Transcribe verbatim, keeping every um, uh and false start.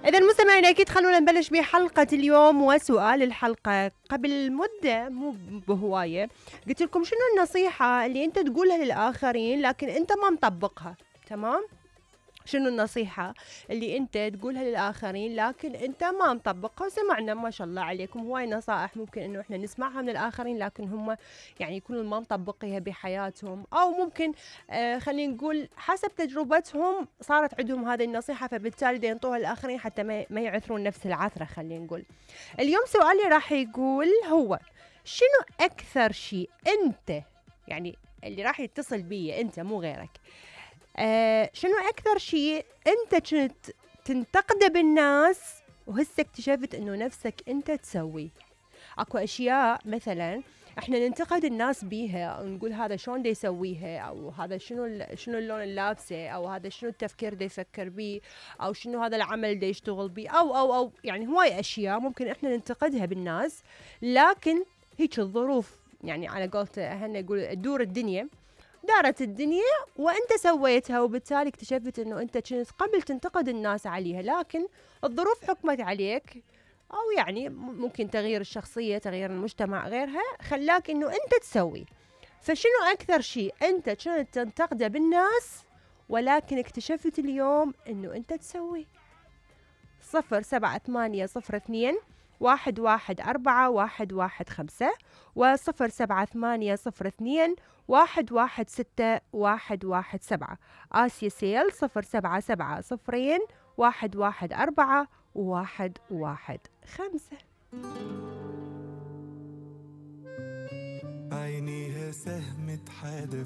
إذا مستمعينا أكيد خلونا نبلش بحلقة اليوم. وسؤال الحلقة: قبل مدة مو بهواية قلت لكم شنو النصيحة اللي أنت تقولها للآخرين لكن أنت ما مطبقها؟ تمام؟ شنو النصيحة اللي أنت تقولها للآخرين لكن أنت ما مطبقها؟ وسمعنا ما شاء الله عليكم هواي نصائح ممكن إنه إحنا نسمعها من الآخرين لكن هم يعني يكونوا ما مطبقيها بحياتهم، أو ممكن آه خلينا نقول حسب تجربتهم صارت عندهم هذه النصيحة فبالتالي دا ينطوها للآخرين حتى ما, ما يعثرون نفس العثرة. خلينا نقول اليوم سؤالي راح يقول هو: شنو أكثر شيء أنت، يعني اللي راح يتصل بي أنت مو غيرك، آه شنو أكثر شيء أنت كنت تنتقده بالناس وهسه اكتشفت إنه نفسك أنت تسوي؟ أكو أشياء مثلا إحنا ننتقد الناس بيها أو نقول هذا شلون دا يسويها، أو هذا شنو شنو اللون اللابسه، أو هذا شنو التفكير دا يفكر بيه، أو شنو هذا العمل دا يشتغل بيه، أو أو أو يعني هواي أشياء ممكن إحنا ننتقدها بالناس، لكن هيك الظروف يعني على قولت أهلنا يقول تدور الدنيا، دارت الدنيا وانت سويتها، وبالتالي اكتشفت انه انت كنت قبل تنتقد الناس عليها لكن الظروف حكمت عليك، او يعني ممكن تغيير الشخصية، تغيير المجتمع، غيرها خلاك انه انت تسوي. فشنو اكثر شيء انت كنت تنتقده بالناس ولكن اكتشفت اليوم انه انت تسوي؟ صفر سبعة ثمانية صفر اثنين واحد واحد أربعة واحد واحد خمسة وصفر سبعة ثمانية صفر اثنين واحد واحد ستة واحد واحد سبعة. آسيا سيل صفر سبعة سبعة صفرين واحد واحد أربعة واحد واحد خمسة. عينيها سهم حادة